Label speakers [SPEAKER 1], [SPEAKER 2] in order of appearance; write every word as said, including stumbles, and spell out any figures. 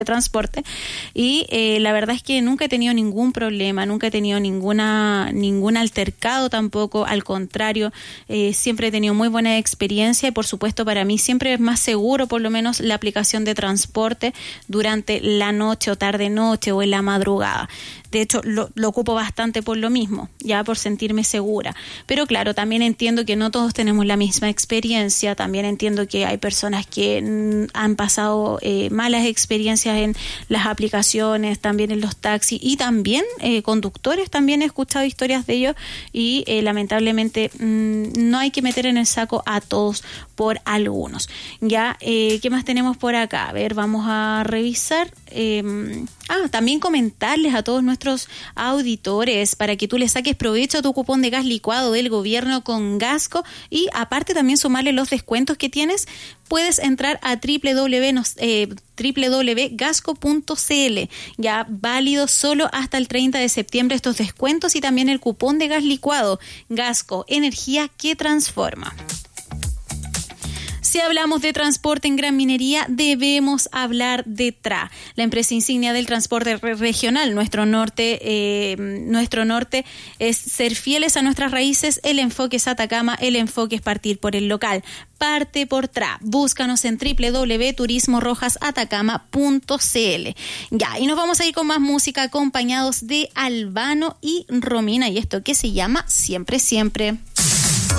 [SPEAKER 1] de transporte y eh, la verdad es que nunca he tenido ningún problema, nunca he tenido ninguna ningún altercado tampoco, al contrario, eh, siempre he tenido muy buena experiencia y por supuesto para mí siempre es más seguro por lo menos la aplicación de transporte durante la noche o tarde noche o en la madrugada. De hecho, lo, lo ocupo bastante por lo mismo, ya por sentirme segura. Pero claro, también entiendo que no todos tenemos la misma experiencia, también entiendo que hay personas que mm, han pasado eh, malas experiencias en las aplicaciones, también en los taxis y también eh, conductores, también he escuchado historias de ellos y eh, lamentablemente mmm, no hay que meter en el saco a todos por algunos. Ya, eh, ¿qué más tenemos por acá? A ver, vamos a revisar. Eh, ah, también comentarles a todos nuestros auditores para que tú le saques provecho a tu cupón de gas licuado del gobierno con Gasco y aparte también sumarle los descuentos que tienes. Puedes entrar a doble u doble u doble u eh, doble u doble u doble u punto gasco punto c l, ya válido solo hasta el treinta de septiembre estos descuentos y también el cupón de gas licuado. Gasco, energía que transforma. Si hablamos de transporte en Gran Minería, debemos hablar de T R A, la empresa insignia del transporte regional. Nuestro norte, eh, nuestro norte es ser fieles a nuestras raíces, el enfoque es Atacama, el enfoque es partir por el local. Parte por T R A. Búscanos en doble u doble u doble u punto turismo rojas atacama punto c l. Ya, y nos vamos a ir con más música acompañados de Albano y Romina y esto que se llama Siempre Siempre.